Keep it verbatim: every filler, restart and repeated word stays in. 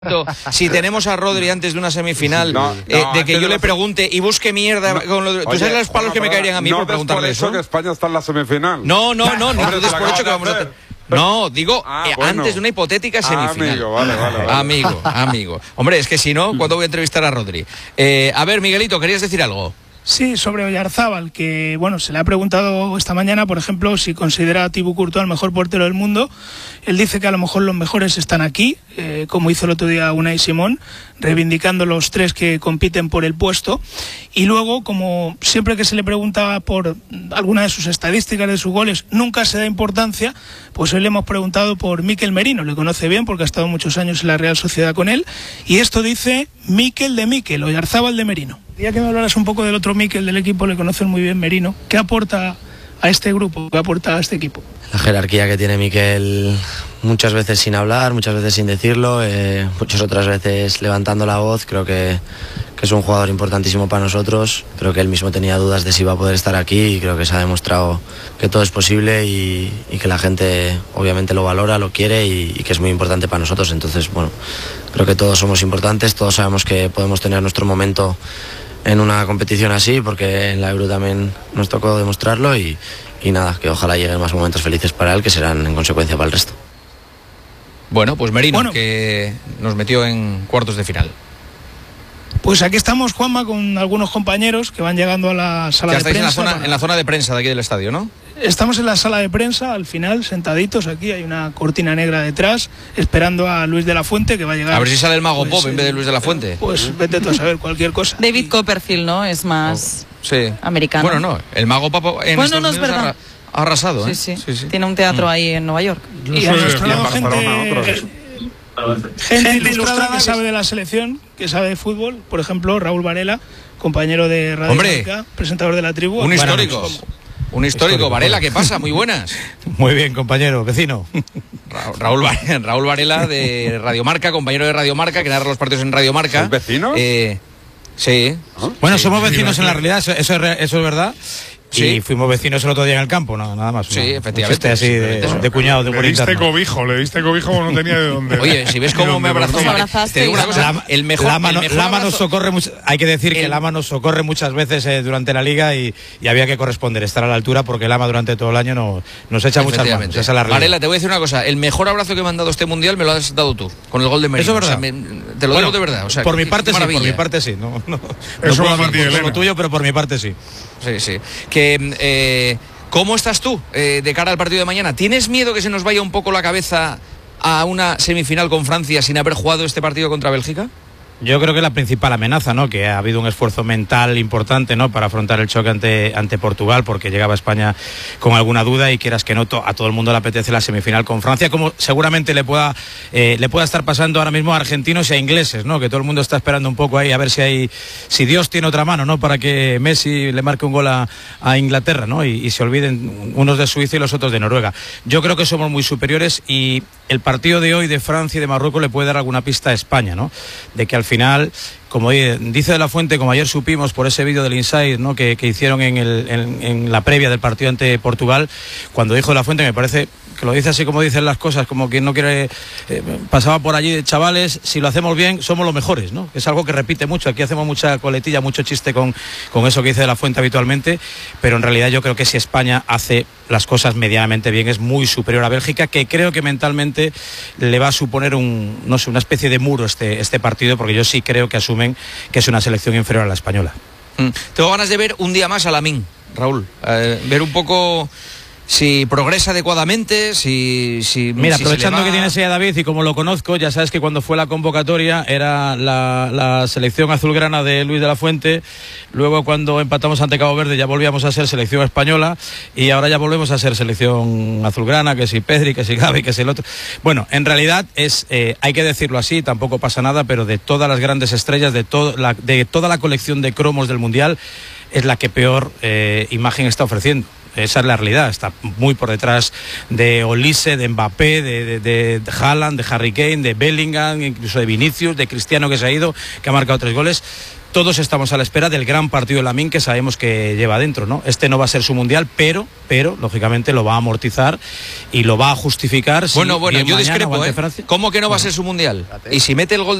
Si tenemos a Rodri antes de una semifinal, no, no, eh, de que yo le pregunte y busque mierda no, con lo, ¿tú oye, sabes los palos no, que me caerían a mí no por preguntarle eso? No, que España está en la semifinal. No, no, no, no, no des por hecho que vamos a hacer. No, digo, ah, eh, bueno. antes de una hipotética semifinal. Ah, amigo, vale, vale, vale. Amigo, amigo. Hombre, es que si no, ¿cuándo voy a entrevistar a Rodri? Eh, a ver, Miguelito, ¿querías decir algo? Sí, sobre Oyarzábal, que bueno, se le ha preguntado esta mañana, por ejemplo, si considera a Thibaut Courtois el mejor portero del mundo. Él dice que a lo mejor los mejores están aquí, eh, como hizo el otro día Unai Simón, reivindicando los tres que compiten por el puesto. Y luego, como siempre que se le pregunta por alguna de sus estadísticas, de sus goles, nunca se da importancia, pues hoy le hemos preguntado por Mikel Merino. Le conoce bien porque ha estado muchos años en la Real Sociedad con él. Y esto dice Mikel de Mikel, Oyarzábal de Merino. Ya que me hablaras un poco del otro Mikel del equipo, le conocen muy bien, Merino. ¿Qué aporta a este grupo? ¿Qué aporta a este equipo? La jerarquía que tiene Mikel, muchas veces sin hablar, muchas veces sin decirlo, eh, muchas otras veces levantando la voz. Creo que, que es un jugador importantísimo para nosotros. Creo que él mismo tenía dudas de si iba a poder estar aquí y creo que se ha demostrado que todo es posible y, y que la gente obviamente lo valora, lo quiere y, y que es muy importante para nosotros. Entonces, bueno, creo que todos somos importantes, todos sabemos que podemos tener nuestro momento en una competición así, porque en la Euro también nos tocó demostrarlo y, y nada, que ojalá lleguen más momentos felices para él, que serán en consecuencia para el resto. Bueno, pues Merino, bueno, que nos metió en cuartos de final. Pues aquí estamos, Juanma, con algunos compañeros que van llegando a la sala ya de prensa. Ya estáis en la, zona, en la zona de prensa de aquí del estadio, ¿no? Estamos en la sala de prensa, al final, sentaditos aquí, hay una cortina negra detrás, esperando a Luis de la Fuente, que va a llegar. A ver si sale el Mago pues, Pop en vez de Luis de la Fuente. Pues vete tú a saber cualquier cosa. David Copperfield, ¿no? Es más oh, sí. americano. Bueno, no, el Mago Pop en bueno, Estados no es Unidos verdad. ha arrasado, ¿eh? Sí, sí, sí, sí. Tiene un teatro mm. ahí en Nueva York. Yo y a nuestro lado gente, gente ilustrada que sabe de la selección, que sabe de fútbol, por ejemplo, Raúl Varela, compañero de Radio Marca, presentador de La Tribu. Un histórico. Un histórico, histórico, Varela, ¿qué pasa? Muy buenas. Muy bien, compañero, vecino. Ra Raúl, Raúl Varela de Radio Marca, compañero de Radio Marca, que narra los partidos en Radio Marca. ¿Son vecinos? Eh, sí. ¿Ah? Bueno, sí, somos sí, vecinos sí, en la realidad, eso, eso, es, eso es verdad. Sí. Y fuimos vecinos el otro día en el campo, no, nada más. Sí, no, efectivamente. Un así de, de cuñado, de Le diste cobijo, le diste cobijo como no tenía de dónde. Oye, si ves cómo me abrazó, te digo una cosa, la, el mejor, Lama, el mejor Lama nos abrazo, socorre, hay que decir el, que Lama nos socorre muchas veces eh, durante la liga y, y había que corresponder, estar a la altura porque Lama durante todo el año no, nos echa muchas manos. Esa es la realidad. Varela, te voy a decir una cosa, el mejor abrazo que me han dado este mundial me lo has dado tú, con el gol de Merino. Eso es verdad. O sea, me, te lo bueno, digo de verdad. O sea, por mi parte sí, maravilla. por mi parte sí. No, no, Eso no va a por lo tuyo, pero por mi parte sí. Sí, sí. Que... Eh, ¿Cómo estás tú eh, de cara al partido de mañana? ¿Tienes miedo que se nos vaya un poco la cabeza a una semifinal con Francia sin haber jugado este partido contra Bélgica? Yo creo que es la principal amenaza, ¿no? Que ha habido un esfuerzo mental importante, ¿no? Para afrontar el choque ante, ante Portugal, porque llegaba a España con alguna duda y quieras que no, to, a todo el mundo le apetece la semifinal con Francia, como seguramente le pueda eh, le pueda estar pasando ahora mismo a argentinos y a ingleses, ¿no? Que todo el mundo está esperando un poco ahí a ver si hay si Dios tiene otra mano, ¿no? Para que Messi le marque un gol a, a Inglaterra, ¿no? Y, y se olviden unos de Suiza y los otros de Noruega. Yo creo que somos muy superiores y el partido de hoy de Francia y de Marruecos le puede dar alguna pista a España, ¿no? De que al final, como dice de la Fuente, como ayer supimos por ese vídeo del Inside, ¿no? que, que hicieron en, el, en, en la previa del partido ante Portugal, cuando dijo de la Fuente, me parece que lo dice así como dicen las cosas, como quien no quiere, eh, pasaba por allí, chavales, si lo hacemos bien, somos los mejores, ¿no? Es algo que repite mucho, aquí hacemos mucha coletilla, mucho chiste con, con eso que dice de la Fuente habitualmente, pero en realidad yo creo que si España hace las cosas medianamente bien, es muy superior a Bélgica, que creo que mentalmente le va a suponer un, no sé, una especie de muro este, este partido, porque yo sí creo que asumen que es una selección inferior a la española. Mm. Tengo ganas de ver un día más a Lamine, Raúl, eh, ver un poco si progresa adecuadamente, si... si Mira, si aprovechando va... que tienes ahí a David y como lo conozco, ya sabes que cuando fue la convocatoria era la, la selección azulgrana de Luis de la Fuente, luego cuando empatamos ante Cabo Verde ya volvíamos a ser selección española y ahora ya volvemos a ser selección azulgrana, que si Pedri, que si Gavi, que si el otro... Bueno, en realidad es, eh, hay que decirlo así, tampoco pasa nada, pero de todas las grandes estrellas, de, to la, de toda la colección de cromos del Mundial, es la que peor eh, imagen está ofreciendo. Esa es la realidad, está muy por detrás de Olise, de Mbappé, de, de, de Haaland, de Harry Kane, de Bellingham, incluso de Vinicius, de Cristiano que se ha ido, que ha marcado tres goles. todos estamos a la espera del gran partido de Lamine que sabemos que lleva adentro, ¿no? Este no va a ser su mundial, pero, pero lógicamente lo va a amortizar y lo va a justificar. Bueno, si bueno, bien yo mañana o discrepo, ante ¿eh? Francia. ¿Cómo que no va a ser su mundial? Y si mete el gol